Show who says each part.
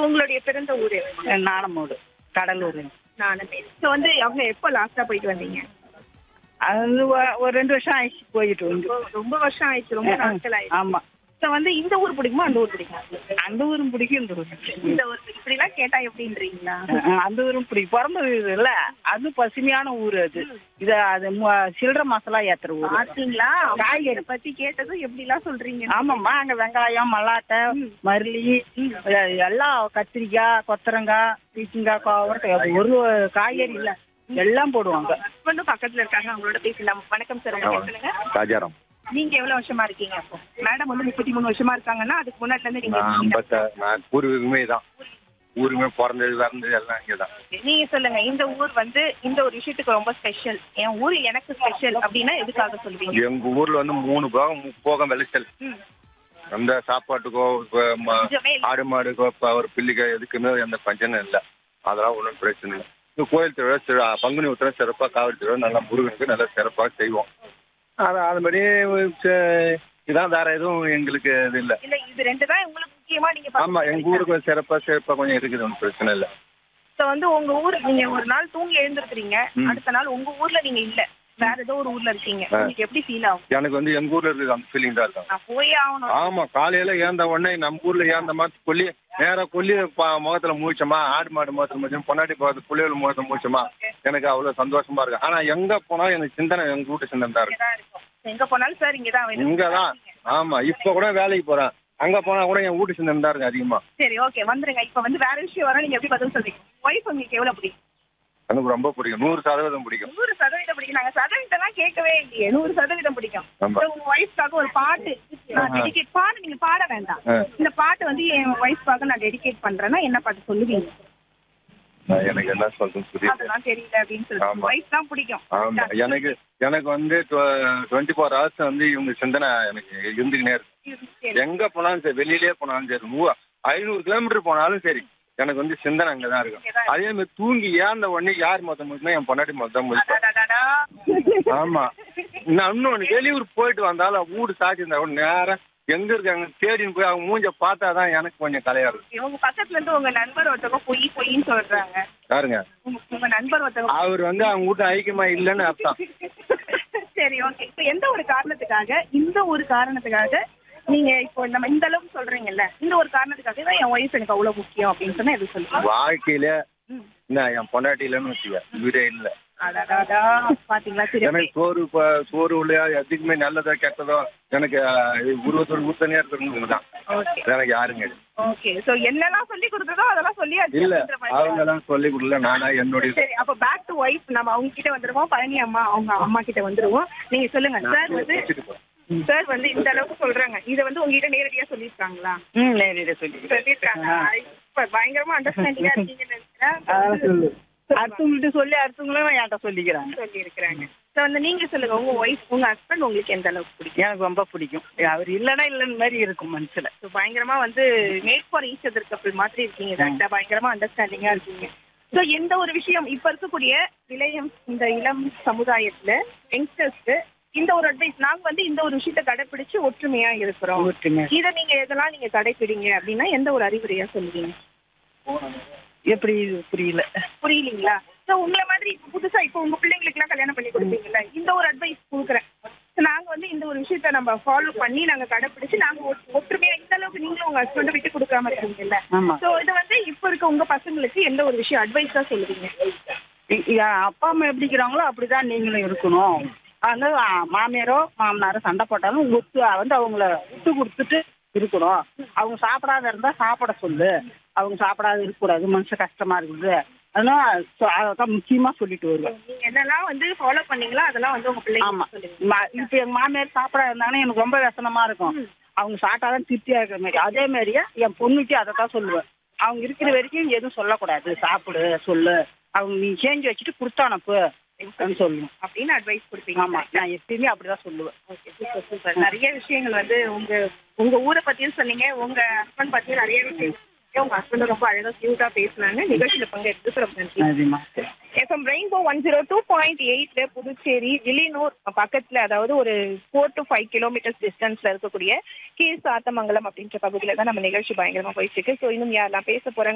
Speaker 1: உங்களுடைய பிறந்த ஊரு
Speaker 2: நாணமோடு கடலூர்.
Speaker 1: நானுமே. ஸோ வந்து அவங்க எப்போ லாஸ்டா போயிட்டு வந்தீங்க?
Speaker 2: அது ஒரு 2 வருஷம் ஆயிடுச்சு போயிட்டு வந்து.
Speaker 1: ரொம்ப வருஷம் ஆயிடுச்சு, ரொம்ப நாட்கள் ஆயிடுச்சு.
Speaker 2: ஆமா.
Speaker 1: ஸோ வந்து இந்த ஊர் பிடிக்குமா அந்த ஊர் பிடிக்குமா?
Speaker 2: அந்த ஊரும் பிடிக்கும், இந்த ஊரும் பிடிக்கும்.
Speaker 1: இந்த ஊர் இப்படிலாம் கேட்டா எப்படின்றீங்களா?
Speaker 2: அந்த ஊரும் பிடிக்கும். பிறந்தது இல்ல, அது பசுமையான ஊர். அது இது அது சில்லற மசாலா ஏத்துற ஊர்.
Speaker 1: பாத்தீங்களா, காய்கறி பத்தி கேட்டதும் எப்படிலாம் சொல்றீங்க?
Speaker 2: ஆமாம்மா, அங்க வெங்காயம், மல்லாட்டை, மருளி, எல்லாம் கத்திரிக்காய், கொத்தரங்காய், பீக்கங்காய், கோவரக்காய், ஒரு காய்கறி இல்ல எல்லாம் போடுவாங்க.
Speaker 1: ஹஸ்பண்டும் பக்கத்துல இருக்காங்க, அவங்களோட பேசலாம். வணக்கம் சார், உங்க பேர் சொல்லுங்க.
Speaker 3: ராஜாராம்.
Speaker 1: நீங்க எவ்வளவு வருஷமா இருக்கீங்க? அப்போ மேடம் வந்து 33 வருஷமா இருக்காங்கன்னா அதுக்கு முன்னாடில இருந்து நீங்க இருக்கீங்க.
Speaker 3: நான் பூர்வீகமே தான். ஊருமே பிறந்தது வளர்ந்தது எல்லாம் இங்கதான்.
Speaker 1: நீங்க சொல்லுங்க, இந்த ஊர் வந்து இந்த ஒரு விஷயத்துக்கு ரொம்ப ஸ்பெஷல், என் ஊர் எனக்கு ஸ்பெஷல் அப்படின்னா எதுக்காக சொல்வீங்க?
Speaker 3: எங்க ஊர்ல வந்து 3 போகம் முப்போகம் விளைச்சல். அந்த சாப்பாட்டுக்கோ ஆடு மாடுக்கோ ஒரு பிள்ளைக்கோ எதுக்குமே எந்த பஞ்சனும் இல்லை. அதெல்லாம் ஒன்றும் பிரச்சனை இல்லை. இந்த கோயில் திருவிழா பங்குனி உத்திரம் சிறப்பாக, காவல் திருவிழா நல்லா முருகனுக்கு நல்லா சிறப்பாக செய்வோம். அது மாதிரி இதான், வேற எதுவும் எங்களுக்கு இது இல்லை.
Speaker 1: இல்ல, இது 2 தான் உங்களுக்கு முக்கியமா நீங்க?
Speaker 3: ஆமா, எங்க ஊருக்கு சிறப்பா கொஞ்சம் இருக்குது, ஒன்றும் பிரச்சனை இல்லை.
Speaker 1: ஸோ வந்து உங்க ஊர் நீங்க ஒரு நாள் தூங்கி எழுந்திருக்கிறீங்க, அடுத்த நாள் உங்க ஊர்ல நீங்க இல்ல, வேற ஏதோ ஒரு ஊர்ல இருக்கீங்க, உங்களுக்கு எப்படி ஃபீல் ஆகும்?
Speaker 3: எனக்கு வந்து எங்க ஊர்ல இருக்குது அந்த ஃபீலிங் தான் இருக்கும்.
Speaker 1: நான் போயே ஆகணும்.
Speaker 3: ஆமா, காலையில ஏந்த உடனே நம்ம ஊர்ல ஏந்த மாதிரி கொல்லி நேரா கொல்லி முகத்துல மூச்சமா, ஆடு மாடு முகத்துல மூச்சமா, பொன்னாடி பார்த்து புள்ளிகள் முகத்துல மூச்சமா, எனக்கு அவ்வளவு சந்தோஷமா இருக்கு. ஆனா எங்க போனாலும் எனக்கு சிந்தனை எங்க வீட்டு சிந்தனை தான் இருக்கு.
Speaker 1: எங்க போனாலும் சார் இங்கதான்
Speaker 3: இங்கதான். ஆமா, இப்ப கூட வேலைக்கு போறேன், அங்க போனா கூட என் வீட்டு சிந்தனை தான் இருக்கு அதிகமா.
Speaker 1: சரி, ஓகே, வந்துருங்க. இப்ப வந்து வேற விஷயம் வர, நீங்க எப்படி பதில் சொல்றீங்க? ஒய்ஃப் உங்களுக்கு எவ்வளவு பிடிக்கும்?
Speaker 3: எனக்கு ரொம்ப பிடிக்கும், 100% பிடிக்கும்.
Speaker 1: 100% பிடிக்கும். நாங்க சதவீதம் கேட்கவே இல்லையே, 100% பிடிக்கும்.
Speaker 3: ஆமா.
Speaker 1: உங்க ஒய்ஃப்காக ஒரு பாட்டு நான் டெடிகேட் பாடு, நீங்க பாட வேண்டாம். இந்த பாட்டு வந்து என் ஒய்ஃப்காக நான் டெடிகேட் பண்றேன்னா என்ன பாட்டு சொல்லுவீங்க?
Speaker 3: எனக்கு என்ன சொல்றது புரியல.
Speaker 1: அதெல்லாம் தெரியல அப்படின்னு சொல்லுங்க. ஒய்ஃப் தான் பிடிக்கும்.
Speaker 3: ஆமா, எனக்கு வந்து 24 hours வந்து இவங்க சிந்தனை எனக்கு இருந்துக்கினே இருக்கு. எங்க போனாலும் சரி, வெளியிலே போனாலும் சரி, 500 கிலோமீட்டர் போனாலும் சரி, எனக்கு வந்து சிந்தனை அங்கதான் இருக்கும். அதே மாதிரி தூங்கி ஏந்த உடனே யார் மொத்தம் முடிச்சுனா என் பொன்னாடி மொத்தம் முடிச்சு. ஆமா, நான் இன்னொன்னு வெளியூர் போயிட்டு வந்தாலும் வீடு சாட்சி இருந்தா கூட நேரம் எங்க இருக்காங்க தேடின்னு போய் அவங்க மூஞ்ச பார்த்தாதான் எனக்கு கொஞ்சம் கலையா இருக்கு.
Speaker 1: உங்க பக்கத்துல இருந்து உங்க நண்பர் ஒருத்தவங்க பொய்ன்னு சொல்றாங்க.
Speaker 3: யாருங்க?
Speaker 1: உங்க நண்பர் ஒருத்தவங்க.
Speaker 3: அவர் வந்து அவங்க வீட்டு ஐக்கியமா இல்லைன்னு அர்த்தம்.
Speaker 1: சரி, ஓகே. இப்ப எந்த ஒரு காரணத்துக்காக, இந்த ஒரு காரணத்துக்காக நீங்க இப்போ நம்ம இந்த அளவுக்கு சொல்றீங்கல்ல, இந்த ஒரு காரணத்துக்காக தான் என் ஒய்ஃப் எனக்கு அவ்வளவு முக்கியம் அப்படின்னு சொன்னா எது சொல்லுங்க?
Speaker 3: வாழ்க்கையில என் பொண்டாட்டி இல்லைன்னு வச்சுக்க, வீடே இல்லை.
Speaker 1: பாத்தீங்களா,
Speaker 3: எனக்கு சோறு இல்லையா, எதுக்குமே நல்லதோ கெட்டதோ எனக்கு உருவத்தோடு ஊத்தனையா இருக்கிறவங்க தான். எனக்கு யாருங்க?
Speaker 1: ஓகே, சோ என்னெல்லாம் சொல்லி கொடுத்ததோ அதெல்லாம் சொல்லியாச்சு.
Speaker 3: இல்ல, அவங்க எல்லாம் சொல்லி கொடுக்கல, நானா என்னுடைய.
Speaker 1: சரி, அப்ப பேக் டு ஒய்ஃப், நம்ம அவங்க கிட்ட வந்துருவோம். பழனி அம்மா, அவங்க அம்மா கிட்ட வந்துருவோம். நீங்க சொல்லுங்க சார் வந்து இந்த அளவுக்கு சொல்றாங்க, இத வந்து உங்ககிட்ட நேரடியா சொல்லிருக்காங்களா?
Speaker 2: நேரடியா
Speaker 1: சொல்லிருக்காங்க. இப்ப பயங்கரமா அண்டர்ஸ்டாண்டிங்கா இருக்கீங்கன்னு நினைக்கிறேன்.
Speaker 2: அடுத்தவங்கள்ட்ட சொல்லி அடுத்தவங்களும் என்கிட்ட சொல்லிக்கிறாங்க.
Speaker 1: சோ வந்து நீங்க சொல்லுங்க, உங்க ஒய்ஃப், உங்க ஹஸ்பண்ட் உங்களுக்கு எந்த அளவுக்கு பிடிக்கும்?
Speaker 2: எனக்கு ரொம்ப பிடிக்கும். அவர் இல்லைன்னா இல்லைன்னு மாதிரி இருக்கும் மனசுல.
Speaker 1: பயங்கரமா வந்து made for each other couple மாதிரி இருக்கீங்க. பயங்கரமா அண்டர்ஸ்டாண்டிங்கா இருக்கீங்க. சோ எந்த ஒரு விஷயம் இப்ப இருக்கக்கூடிய இந்த இளம் சமுதாயத்துல யங்ஸ்டர்ஸ்க்கு இந்த ஒரு அட்வைஸ், நாங்க வந்து இந்த ஒரு விஷயத்த கடைபிடிச்சு ஒற்றுமையா இருக்கிறோம், இதை நீங்க எதெல்லாம் நீங்க கடைபிடிங்க அப்படின்னா எந்த ஒரு அறிவுரையா சொல்லுவீங்க?
Speaker 2: எப்படி
Speaker 1: புரியலீங்களா? சோ உங்களை மாதிரி புதுசா இப்போ உங்க பிள்ளைங்களுக்கு எல்லாம் கல்யாணம் பண்ணி கொடுப்பீங்கல்ல, இந்த ஒரு அட்வைஸ் கொடுக்குறேன். நாங்க வந்து இந்த ஒரு விஷயத்த நம்ம ஃபாலோ பண்ணி நாங்க கடைபிடிச்சு நாங்க ஒற்றுமையா இந்த அளவுக்கு நீங்களும் உங்க ஹஸ்பண்ட் விட்டு கொடுக்காம இருக்கீங்கல்ல, சோ இது வந்து இப்ப இருக்க உங்க பசங்களுக்கு எந்த ஒரு விஷயம் அட்வைஸா சொல்லுவீங்க?
Speaker 2: அப்பா அம்மா எப்படி இருக்கிறாங்களோ அப்படிதான் நீங்களும் இருக்கணும். வந்து மாமியாரோ மாமனாரோ சண்டை போட்டாலும் வந்து அவங்கள விட்டு கொடுத்துட்டு இருக்கணும். அவங்க சாப்பிடாத இருந்தா சாப்பிட சொல்லு, அவங்க சாப்பிடாத இருக்கக்கூடாது, மனசு கஷ்டமா இருக்குது. அதெல்லாம் முக்கியமா சொல்லிட்டு வருவேன்.
Speaker 1: நீங்க என்னெல்லாம் வந்து ஃபாலோ பண்ணீங்களோ அதெல்லாம் வந்து உங்க பிள்ளைங்க.
Speaker 2: ஆமா, இப்ப எங்க மாமியார் சாப்பிடாத இருந்தாங்கன்னா எனக்கு ரொம்ப விஷனமா இருக்கும். அவங்க சாப்பிட்டாதான் திருப்தியா இருக்கிற மாதிரி. அதே மாதிரியே என் பொண்ணுக்கு அதை தான் சொல்லுவேன். அவங்க இருக்கிற வரைக்கும் எதுவும் சொல்லக்கூடாது, சாப்பிடு சொல்லு, அவங்க நீ சேஞ்ச் வச்சுட்டு கொடுத்தானப்பு சொல்லுவேன் அப்படின்னு அட்வைஸ் கொடுப்பீங்க. ஆமா, நான் எப்பயுமே அப்படிதான் சொல்லுவேன்.
Speaker 1: Okay, super super. நிறைய விஷயங்கள் வந்து உங்க ஊரை பத்தியும் சொன்னீங்க, உங்க ஹஸ்பண்ட் பத்தியும் நிறைய விஷயம். உங்க ஹஸ்பண்ட் ரொம்ப அழகா கியூட்டா பேசினாங்க. நிகழ்ச்சியில பங்கெடுத்து ரொம்ப நன்றி. எஃப்எம் ரெயின்போ 102.8 புதுச்சேரி வில்லியனூர் பக்கத்துல, அதாவது ஒரு 4 to 5 கிலோமீட்டர்ஸ் டிஸ்டன்ஸ்ல இருக்கக்கூடிய கே சாத்தமங்கலம் அப்படின்ற பகுதியில தான் நம்ம நிகழ்ச்சி பயங்கரமா போயிட்டு இருக்கு. ஸோ இன்னும் யாரெல்லாம் பேச போறாங்க